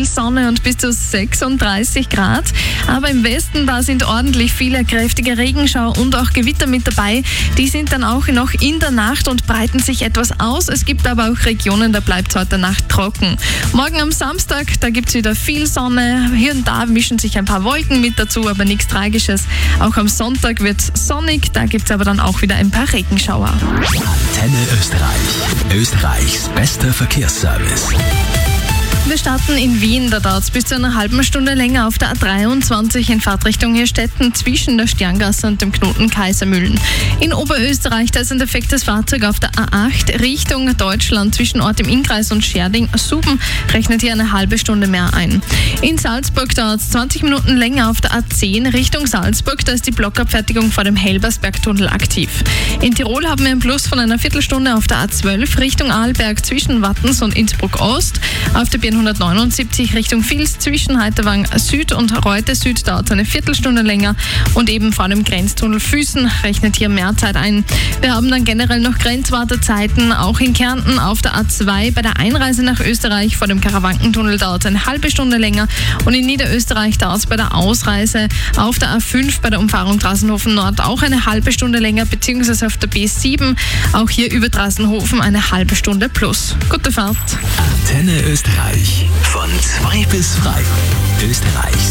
viel Sonne und bis zu 36 Grad. Aber im Westen, da sind ordentlich viele kräftige Regenschauer und auch Gewitter mit dabei. Die sind dann auch noch in der Nacht und breiten sich etwas aus. Es gibt aber auch Regionen, da bleibt es heute Nacht trocken. Morgen am Samstag, da gibt es wieder viel Sonne. Hier und da mischen sich ein paar Wolken mit dazu, aber nichts Tragisches. Auch am Sonntag wird es sonnig, da gibt es aber dann auch wieder ein paar Regenschauer. Antenne Österreich. Österreichs bester Verkehrsservice. Wir starten in Wien, da dauert es bis zu einer halben Stunde länger auf der A23 in Fahrtrichtung Hirstetten zwischen der Sterngasse und dem Knoten Kaisermühlen. In Oberösterreich, da ist ein defektes Fahrzeug auf der A8 Richtung Deutschland zwischen Ort im Innkreis und Scherding-Suben, rechnet hier eine halbe Stunde mehr ein. In Salzburg dauert es 20 Minuten länger auf der A10 Richtung Salzburg, da ist die Blockabfertigung vor dem Helbersbergtunnel aktiv. In Tirol haben wir einen Plus von einer Viertelstunde auf der A12 Richtung Arlberg zwischen Wattens und Innsbruck Ost. Auf der 179 Richtung Vils zwischen Heiterwang Süd und Reute Süd dauert eine Viertelstunde länger und eben vor dem Grenztunnel Füßen rechnet hier mehr Zeit ein. Wir haben dann generell noch Grenzwartezeiten, auch in Kärnten auf der A2 bei der Einreise nach Österreich vor dem Karawankentunnel dauert eine halbe Stunde länger und in Niederösterreich dauert es bei der Ausreise auf der A5 bei der Umfahrung Drassenhofen Nord auch eine halbe Stunde länger, beziehungsweise auf der B7 auch hier über Drassenhofen eine halbe Stunde plus. Gute Fahrt. Antenne Österreich. Von 2 bis 3. Österreichs